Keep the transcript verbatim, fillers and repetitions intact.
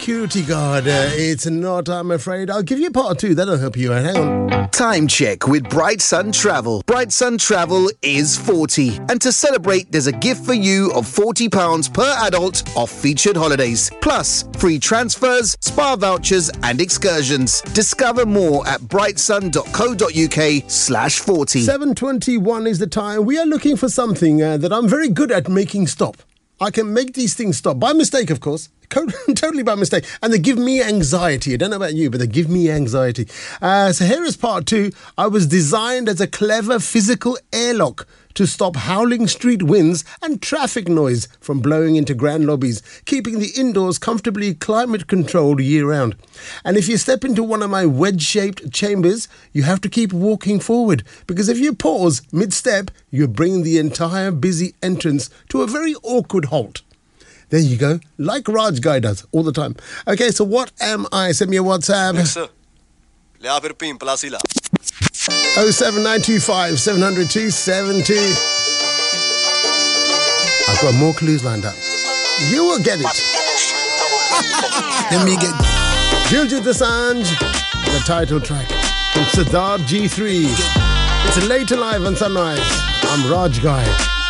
Security guard, uh, it's not, I'm afraid. I'll give you part two, that'll help you out. Hang on. Time check with Bright Sun Travel. Bright Sun Travel is forty. And to celebrate, there's a gift for you of forty pounds per adult off featured holidays. Plus, free transfers, spa vouchers and excursions. Discover more at brightsun.co.uk slash 40. seven twenty-one is the time. We are looking for something uh, that I'm very good at making stop. I can make these things stop. By mistake, of course. Totally by mistake. And they give me anxiety. I don't know about you, but they give me anxiety. Uh, so here is part two. I was designed as a clever physical airlock to stop howling street winds and traffic noise from blowing into grand lobbies, keeping the indoors comfortably climate-controlled year-round. And if you step into one of my wedge-shaped chambers, you have to keep walking forward, because if you pause mid-step, you're bringing the entire busy entrance to a very awkward halt. There you go, like Raj Guy does all the time. Okay, so what am I? Send me a WhatsApp. oh seven nine two five seven zero zero two seven two. I've got more clues lined up. You will get it. Let me get Diljit Dosanjh, the title track from Siddharth G three. It's Late Alive on Sunrise. I'm Raj Guy.